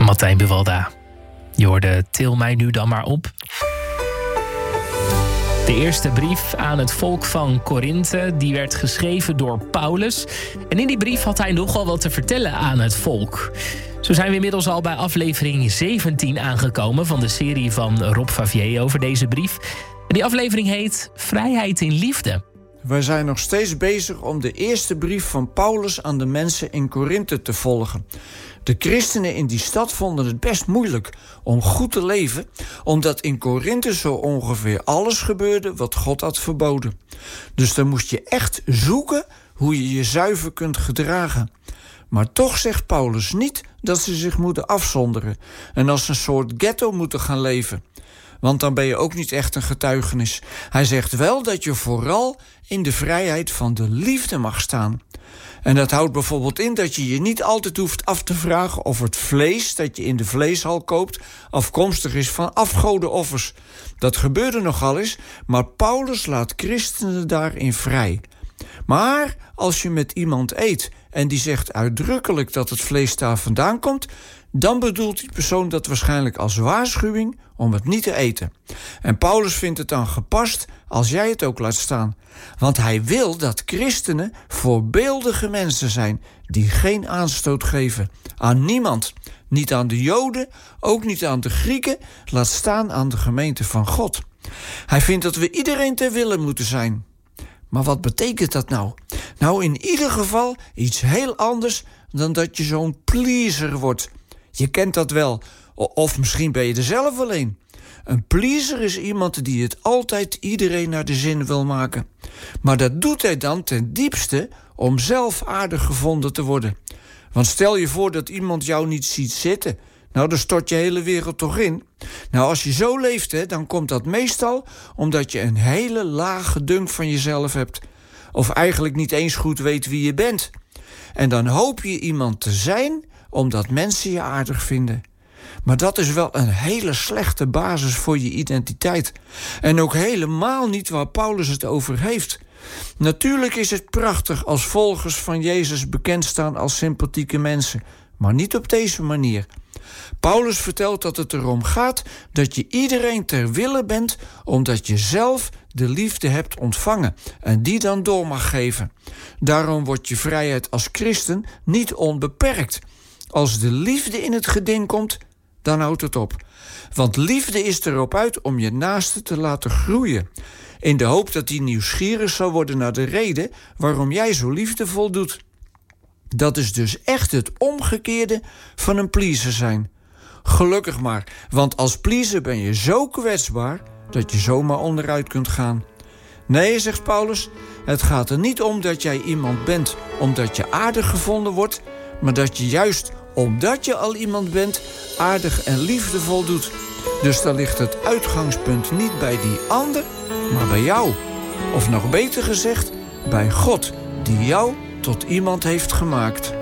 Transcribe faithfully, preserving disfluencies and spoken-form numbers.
Martijn Buwalda. Je hoorde Til mij nu dan maar op. De eerste brief aan het volk van Korinthe, die werd geschreven door Paulus. En in die brief had hij nogal wat te vertellen aan het volk. Zo zijn we inmiddels al bij aflevering zeventien aangekomen van de serie van Rob Favier over deze brief. En die aflevering heet Vrijheid in Liefde. Wij zijn nog steeds bezig om de eerste brief van Paulus aan de mensen in Korinthe te volgen. De christenen in die stad vonden het best moeilijk om goed te leven, omdat in Korinthe zo ongeveer alles gebeurde wat God had verboden. Dus dan moest je echt zoeken hoe je je zuiver kunt gedragen. Maar toch zegt Paulus niet dat ze zich moeten afzonderen en als een soort ghetto moeten gaan leven. Want dan ben je ook niet echt een getuigenis. Hij zegt wel dat je vooral in de vrijheid van de liefde mag staan. En dat houdt bijvoorbeeld in dat je je niet altijd hoeft af te vragen of het vlees dat je in de vleeshal koopt afkomstig is van afgodenoffers. Dat gebeurde nogal eens, maar Paulus laat christenen daarin vrij. Maar als je met iemand eet en die zegt uitdrukkelijk dat het vlees daar vandaan komt, dan bedoelt die persoon dat waarschijnlijk als waarschuwing om het niet te eten. En Paulus vindt het dan gepast als jij het ook laat staan. Want hij wil dat christenen voorbeeldige mensen zijn die geen aanstoot geven aan niemand. Niet aan de Joden, ook niet aan de Grieken, laat staan aan de gemeente van God. Hij vindt dat we iedereen ter wille moeten zijn. Maar wat betekent dat nou? Nou, in ieder geval iets heel anders dan dat je zo'n pleaser wordt. Je kent dat wel. Of misschien ben je er zelf wel een. Een pleaser is iemand die het altijd iedereen naar de zin wil maken. Maar dat doet hij dan ten diepste om zelf aardig gevonden te worden. Want stel je voor dat iemand jou niet ziet zitten. Nou, dan stort je hele wereld toch in. Nou, als je zo leeft, hè, dan komt dat meestal omdat je een hele lage dunk van jezelf hebt. Of eigenlijk niet eens goed weet wie je bent. En dan hoop je iemand te zijn omdat mensen je aardig vinden. Maar dat is wel een hele slechte basis voor je identiteit. En ook helemaal niet waar Paulus het over heeft. Natuurlijk is het prachtig als volgers van Jezus bekend staan als sympathieke mensen. Maar niet op deze manier. Paulus vertelt dat het erom gaat dat je iedereen ter wille bent omdat je zelf de liefde hebt ontvangen en die dan door mag geven. Daarom wordt je vrijheid als christen niet onbeperkt. Als de liefde in het geding komt, dan houdt het op. Want liefde is erop uit om je naaste te laten groeien. In de hoop dat die nieuwsgierig zal worden naar de reden waarom jij zo liefdevol doet. Dat is dus echt het omgekeerde van een pleaser zijn. Gelukkig maar, want als pleaser ben je zo kwetsbaar dat je zomaar onderuit kunt gaan. Nee, zegt Paulus, het gaat er niet om dat jij iemand bent omdat je aardig gevonden wordt, maar dat je juist omdat je al iemand bent aardig en liefdevol doet. Dus dan ligt het uitgangspunt niet bij die ander, maar bij jou. Of nog beter gezegd, bij God die jou tot iemand heeft gemaakt.